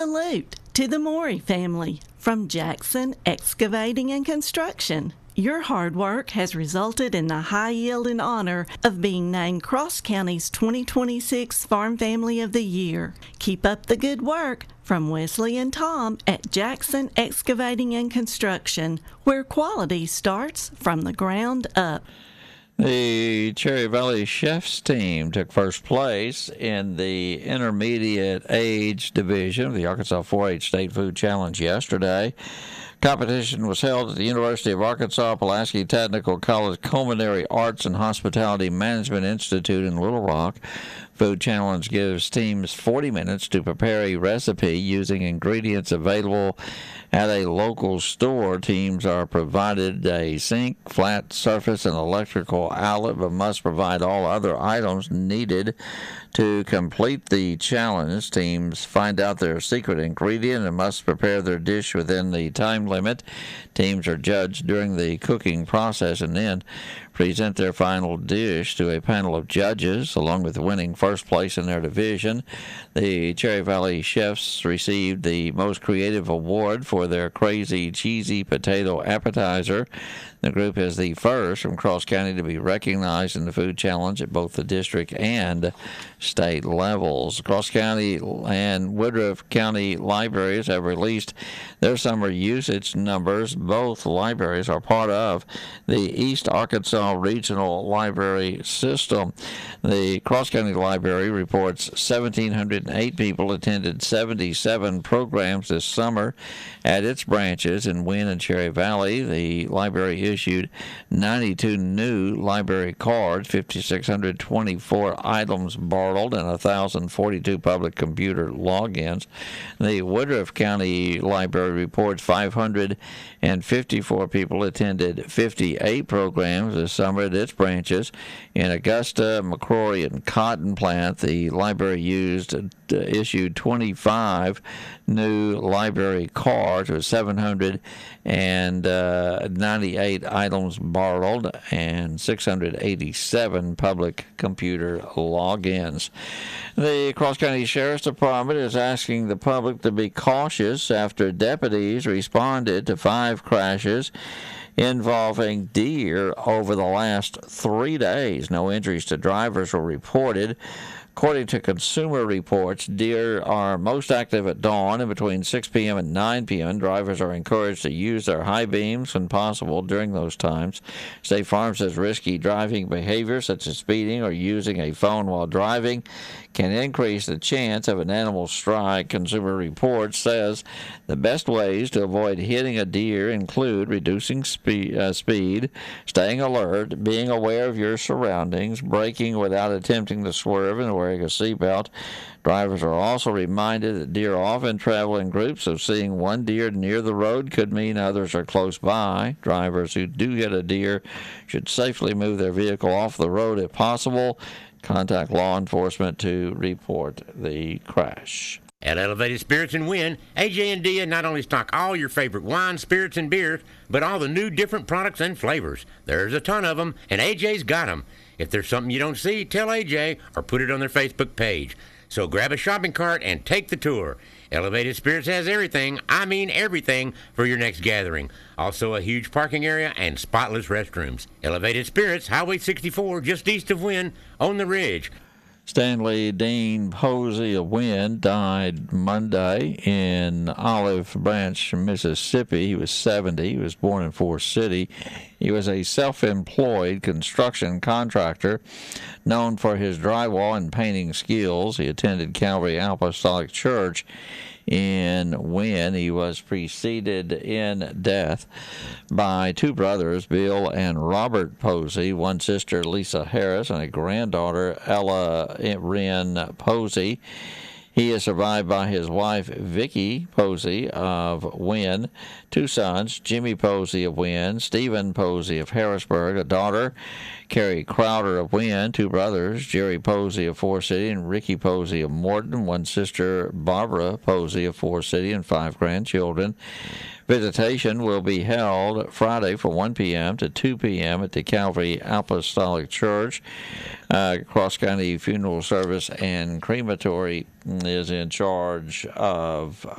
salute to the Morey family from Jackson Excavating and Construction. Your hard work has resulted in the high yield and honor of being named Cross County's 2026 Farm Family of the Year. Keep up the good work from Wesley and Tom at Jackson Excavating and Construction, where quality starts from the ground up. The Cherry Valley Chefs team took first place in the intermediate age division of the Arkansas 4-H State Food Challenge yesterday. Competition was held at the University of Arkansas Pulaski Technical College Culinary Arts and Hospitality Management Institute in Little Rock. Food Challenge gives teams 40 minutes to prepare a recipe using ingredients available at a local store. Teams are provided a sink, flat surface, and electrical outlet, but must provide all other items needed to complete the challenge. Teams find out their secret ingredient and must prepare their dish within the time limit. Teams are judged during the cooking process and then present their final dish to a panel of judges, along with winning first place in their division. The Cherry Valley Chefs received the Most Creative Award for their Crazy Cheesy Potato Appetizer. The group is the first from Cross County to be recognized in the food challenge at both the district and state levels. Cross County and Woodruff County libraries have released their summer usage numbers. Both libraries are part of the East Arkansas Regional Library System. The Cross County Library reports 1,708 people attended 77 programs this summer at its branches in Wynne and Cherry Valley. The library issued 92 new library cards, 5,624 items borrowed, and 1,042 public computer logins. The Woodruff County Library reports 554 people attended 58 programs this summer at its branches. In Augusta, McCrory, and Cotton Plant, the library issued 25 new library cards with 798 items borrowed and 687 public computer logins. The Cross County Sheriff's Department is asking the public to be cautious after deputies responded to 5 crashes involving deer over the last 3 days. No injuries to drivers were reported. According to Consumer Reports, deer are most active at dawn and between 6 p.m. and 9 p.m. Drivers are encouraged to use their high beams when possible during those times. State Farm says risky driving behavior, such as speeding or using a phone while driving, can increase the chance of an animal strike. Consumer Reports says the best ways to avoid hitting a deer include reducing speed, staying alert, being aware of your surroundings, braking without attempting to swerve, and wearing a seatbelt. Drivers are also reminded that deer often travel in groups, so seeing one deer near the road could mean others are close by. Drivers who do hit a deer should safely move their vehicle off the road if possible. Contact law enforcement to report the crash. At Elevated Spirits in Wynne, AJ and Dia not only stock all your favorite wines, spirits, and beers, but all the new different products and flavors. There's a ton of them, and AJ's got them. If there's something you don't see, tell AJ or put it on their Facebook page. So grab a shopping cart and take the tour. Elevated Spirits has everything, I mean everything, for your next gathering. Also a huge parking area and spotless restrooms. Elevated Spirits, Highway 64, just east of Wynne, on the Ridge. Stanley Dean Posey of Wynne died Monday in Olive Branch, Mississippi. He was 70. He was born in Forest City. He was a self-employed construction contractor known for his drywall and painting skills. He attended Calvary Apostolic Church in Wynne. He was preceded in death by 2 brothers, Bill and Robert Posey, one sister, Lisa Harris, and a granddaughter, Ella Wren Posey. He is survived by his wife, Vicki Posey of Wynne, 2 sons, Jimmy Posey of Wynne, Stephen Posey of Harrisburg, a daughter, Carrie Crowder of Wynne, 2 brothers, Jerry Posey of Forest City and Ricky Posey of Morton, 1 sister, Barbara Posey of Forest City, and 5 grandchildren. Visitation will be held Friday from 1 p.m. to 2 p.m. at the Calvary Apostolic Church. Cross County Funeral Service and Crematory is in charge of